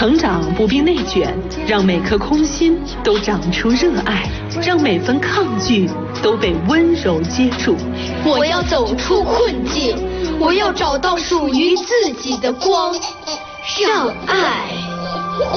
成长不必内卷，让每颗空心都长出热爱，让每份抗拒都被温柔接住。 我要走出困境，我要找到属于自己的光，让爱